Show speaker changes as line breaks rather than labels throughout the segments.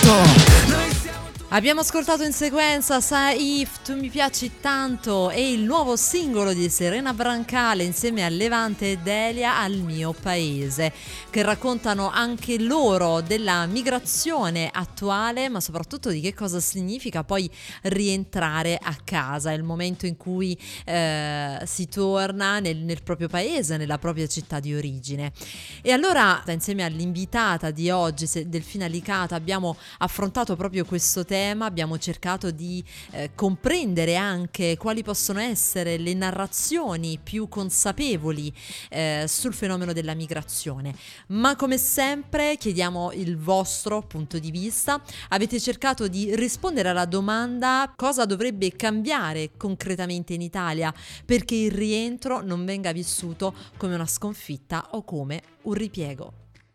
Abbiamo ascoltato in sequenza Saif, Tu mi piaci tanto, e il nuovo singolo di Serena Brancale insieme a Levante e Delia, Al mio paese, che raccontano anche loro della migrazione attuale, ma soprattutto di che cosa significa poi rientrare a casa, il momento in cui si torna nel proprio paese, nella propria città di origine. E allora, insieme all'invitata di oggi, Delfina Licata, abbiamo affrontato proprio questo tema. Abbiamo cercato di comprendere anche quali possono essere le narrazioni più consapevoli sul fenomeno della migrazione, ma come sempre chiediamo il vostro punto di vista. Avete cercato di rispondere alla domanda: cosa dovrebbe cambiare concretamente in Italia perché il rientro non venga vissuto come una sconfitta o come un ripiego?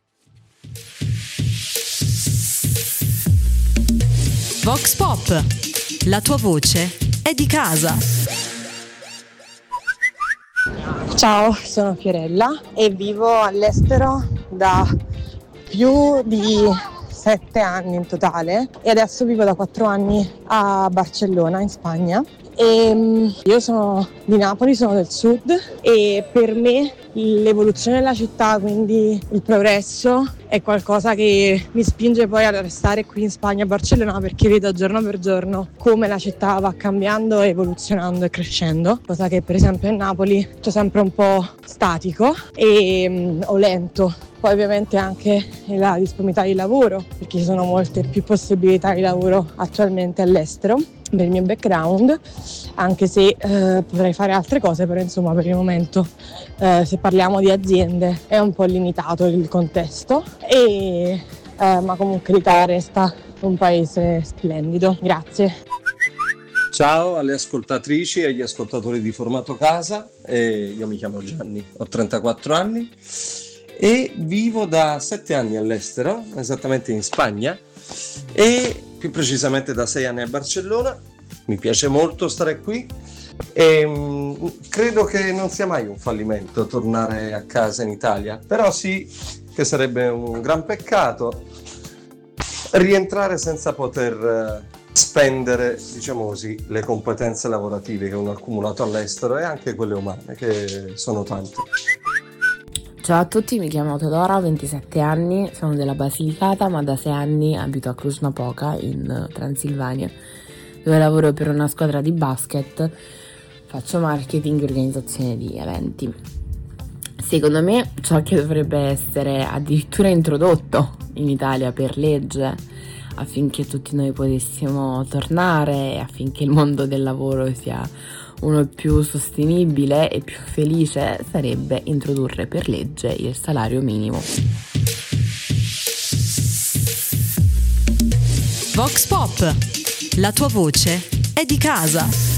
Vox Pop, la tua voce è di casa.
Ciao, sono Fiorella e vivo all'estero da più di 7 anni in totale e adesso vivo da 4 anni a Barcellona, in Spagna. E io sono di Napoli, sono del sud, e per me l'evoluzione della città, quindi il progresso, è qualcosa che mi spinge poi a restare qui in Spagna, a Barcellona, perché vedo giorno per giorno come la città va cambiando, evoluzionando e crescendo, cosa che per esempio a Napoli c'è sempre un po' statico o lento. Poi ovviamente anche la disponibilità di lavoro, perché ci sono molte più possibilità di lavoro attualmente all'estero per il mio background, anche se potrei fare altre cose, però insomma per il momento se parliamo di aziende è un po' limitato il contesto, ma comunque l'Italia resta un paese splendido. Grazie.
Ciao alle ascoltatrici e agli ascoltatori di Formato Casa, io mi chiamo Gianni, ho 34 anni e vivo da 7 anni all'estero, esattamente in Spagna, e più precisamente da 6 anni a Barcellona. Mi piace molto stare qui e credo che non sia mai un fallimento tornare a casa in Italia, però sì che sarebbe un gran peccato rientrare senza poter spendere, diciamo così, le competenze lavorative che uno ha accumulato all'estero e anche quelle umane, che sono tante.
Ciao a tutti, mi chiamo Teodora, ho 27 anni, sono della Basilicata, ma da 6 anni abito a Cluj-Napoca in Transilvania, dove lavoro per una squadra di basket, faccio marketing e organizzazione di eventi. Secondo me ciò che dovrebbe essere addirittura introdotto in Italia per legge affinché tutti noi potessimo tornare e affinché il mondo del lavoro sia uno più sostenibile e più felice sarebbe introdurre per legge il salario minimo.
Vox Pop, la tua voce è di casa.